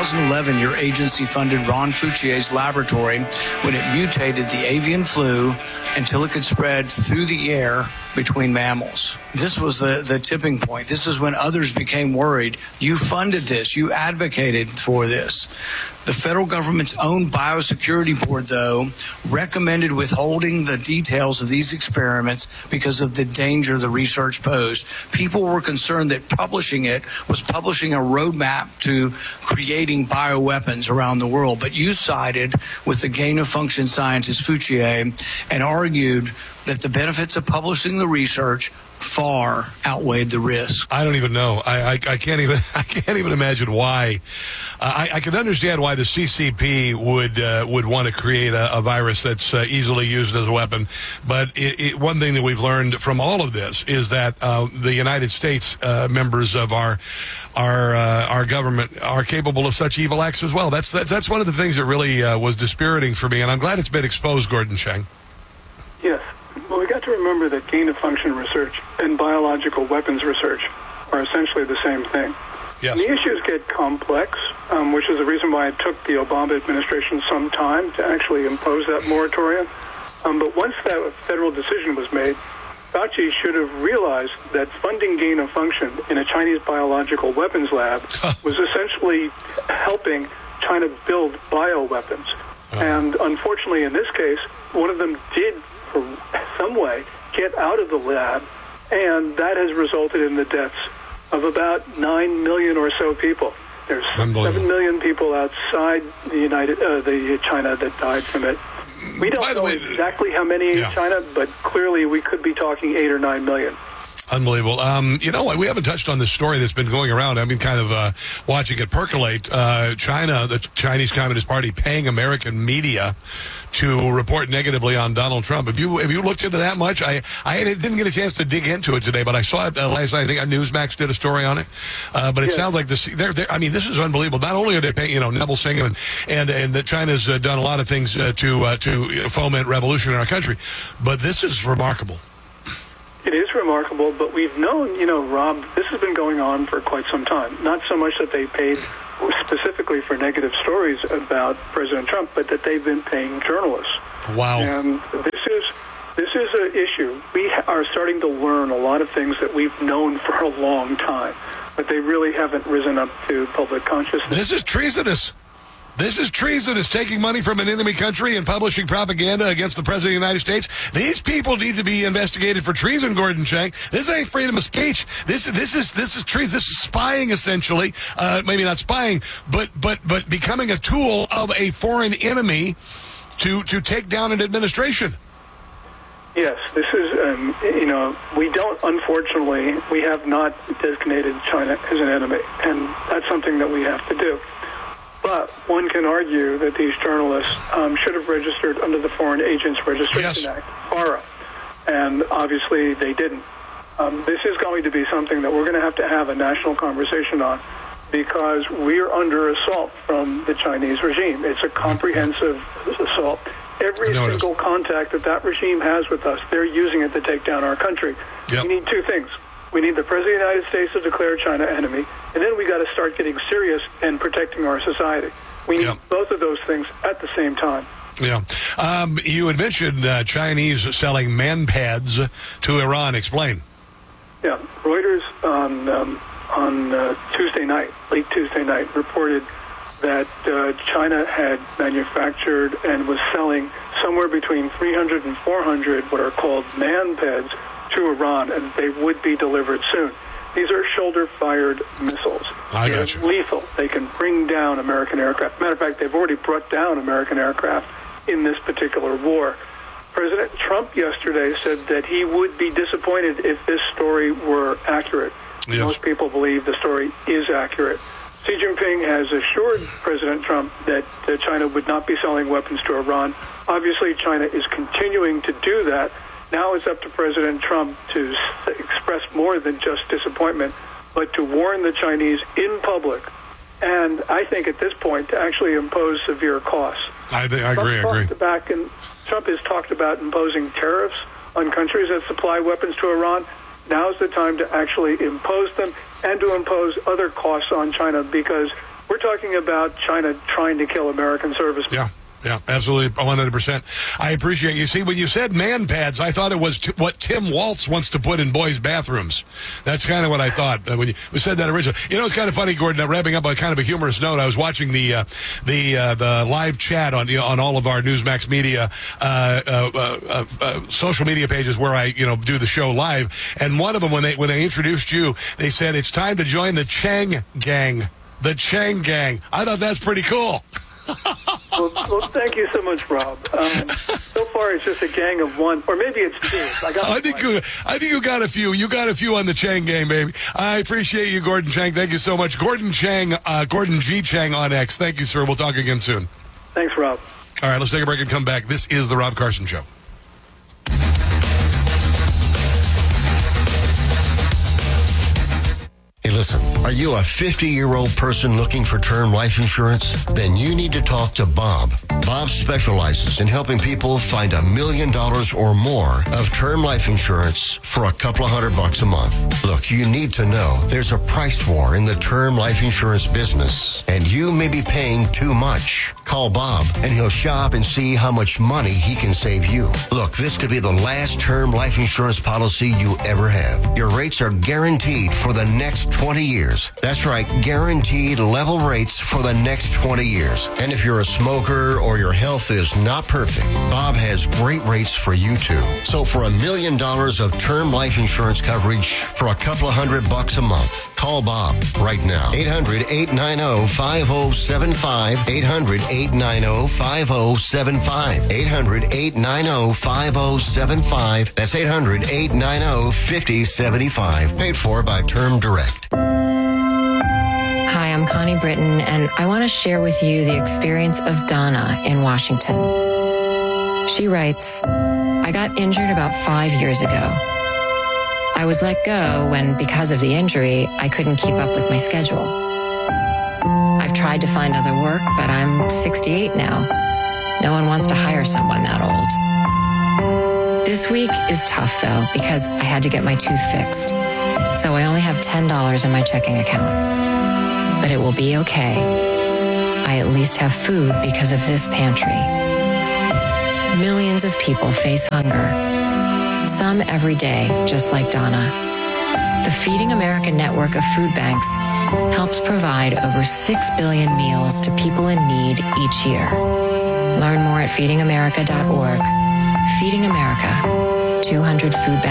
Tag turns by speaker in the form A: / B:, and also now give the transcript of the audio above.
A: 2011, your agency funded Ron Fauci's laboratory when it mutated the avian flu until it could spread through the air between mammals. This was the tipping point. This is when others became worried. You funded this. You advocated for this. The federal government's own biosecurity board, though, recommended withholding the details of these experiments because of the danger the research posed. People were concerned that publishing it was publishing a roadmap to creating bioweapons around the world. But you sided with the gain-of-function scientist Fauci and argued that the benefits of publishing the research far outweighed the risk.
B: I don't even know. I can't even imagine why. I can understand why the CCP would want to create a virus that's easily used as a weapon. But one thing that we've learned from all of this is that the United States members of our government are capable of such evil acts as well. That's one of the things that really was dispiriting for me, and I'm glad it's been exposed, Gordon Chang.
C: Yes. Well, we got to remember that gain-of-function research and biological weapons research are essentially the same thing.
B: Yes.
C: And the issues get complex, which is the reason why it took the Obama administration some time to actually impose that moratorium. But once that federal decision was made, Fauci should have realized that funding gain-of-function in a Chinese biological weapons lab was essentially helping China build bioweapons. And unfortunately, in this case, one of them did for some way get out of the lab, and that has resulted in the deaths of about 9 million or so people. There's 7 million people outside the China that died from it. We don't know exactly how many in China, but clearly we could be talking 8 or 9 million.
B: Unbelievable. You know what? We haven't touched on this story that's been going around. I've been kind of watching it percolate. China, the Chinese Communist Party, paying American media to report negatively on Donald Trump. Have you looked into that much? I didn't get a chance to dig into it today, but I saw it last night. I think Newsmax did a story on it. But it sounds like this. I mean, this is unbelievable. Not only are they paying, Neville Singham and that China's done a lot of things to foment revolution in our country, but this is remarkable.
C: It is remarkable, but we've known, Rob, this has been going on for quite some time. Not so much that they paid specifically for negative stories about President Trump, but that they've been paying journalists.
B: Wow.
C: And this is an issue. We are starting to learn a lot of things that we've known for a long time, but they really haven't risen up to public consciousness.
B: This is treasonous. This is treason. It's taking money from an enemy country and publishing propaganda against the President of the United States. These people need to be investigated for treason, Gordon Chang. This ain't freedom of speech. This is treason. This is spying, essentially. Maybe not spying, but becoming a tool of a foreign enemy to take down an administration.
C: Yes, this is, unfortunately, we have not designated China as an enemy, and that's something that we have to do. But one can argue that these journalists should have registered under the Foreign Agents Registration Act, FARA, and obviously they didn't. This is going to be something that we're going to have a national conversation on, because we're under assault from the Chinese regime. It's a comprehensive assault. Every single contact that regime has with us, they're using it to take down our country.
B: Yep.
C: We need two things. We need the President of the United States to declare China enemy, and then we got to start getting serious and protecting our society. We need both of those things at the same time.
B: Yeah. You had mentioned Chinese selling man pads to Iran. Explain.
C: Yeah. Reuters on Tuesday night, late Tuesday night, reported that China had manufactured and was selling somewhere between 300 and 400 what are called man pads to Iran, and they would be delivered soon. These are shoulder-fired missiles. They're lethal. They can bring down American aircraft. Matter of fact, they've already brought down American aircraft in this particular war. President Trump yesterday said that he would be disappointed if this story were accurate. Yes. Most people believe the story is accurate. Xi Jinping has assured President Trump that China would not be selling weapons to Iran. Obviously, China is continuing to do that. Now it's up to President Trump to express more than just disappointment, but to warn the Chinese in public, and I think at this point to actually impose severe costs.
B: I agree.
C: Trump has talked about imposing tariffs on countries that supply weapons to Iran. Now's the time to actually impose them and to impose other costs on China, because we're talking about China trying to kill American servicemen.
B: Yeah, absolutely, 100%. I appreciate you. See, when you said man pads, I thought it was what Tim Waltz wants to put in boys' bathrooms. That's kind of what I thought when you said that originally. You know, it's kind of funny, Gordon. Wrapping up on kind of a humorous note, I was watching the live chat on all of our Newsmax Media social media pages where I do the show live, and one of them when they introduced you, they said it's time to join the Chang Gang. The Chang Gang. I thought that's pretty cool.
C: Well, thank you so much, Rob. So far, it's just a gang of one, or maybe it's two. I think
B: you got a few. You got a few on the Chang Gang, baby. I appreciate you, Gordon Chang. Thank you so much, Gordon Chang. Gordon G. Chang on X. Thank you, sir. We'll talk again soon.
C: Thanks, Rob.
B: All right, let's take a break and come back. This is the Rob Carson Show.
D: Hey, listen, are you a 50-year-old person looking for term life insurance? Then you need to talk to Bob. Bob specializes in helping people find $1 million or more of term life insurance for a couple of $100 a month. Look, you need to know there's a price war in the term life insurance business, and you may be paying too much. Call Bob, and he'll shop and see how much money he can save you. Look, this could be the last term life insurance policy you ever have. Your rates are guaranteed for the next 20 years. That's right, guaranteed level rates for the next 20 years. And if you're a smoker or your health is not perfect, Bob has great rates for you too. So for $1 million of term life insurance coverage for a couple of $100 a month, call Bob right now. 800-890-5075. 800-890-5075. 800-890-5075. That's 800-890-5075. Paid for by Term Direct.
E: Hi, I'm Connie Britton, and I want to share with you the experience of Donna in Washington. She writes, I got injured about 5 years ago. I was let go when, because of the injury, I couldn't keep up with my schedule. I've tried to find other work, but I'm 68 now. No one wants to hire someone that old. This week is tough, though, because I had to get my tooth fixed. So I only have $10 in my checking account. But it will be okay. I at least have food because of this pantry. Millions of people face hunger. Some every day, just like Donna. The Feeding America network of food banks helps provide over 6 billion meals to people in need each year. Learn more at feedingamerica.org. Feeding America, 200 food banks.